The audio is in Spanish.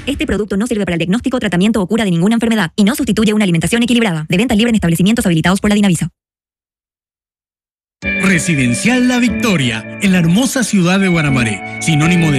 Este producto no sirve para el diagnóstico, tratamiento o cura de ninguna enfermedad y no sustituye una alimentación equilibrada. De venta libre en establecimientos habilitados por la Dinavisa. Residencial La Victoria, en la hermosa ciudad de Guaramaré, sinónimo de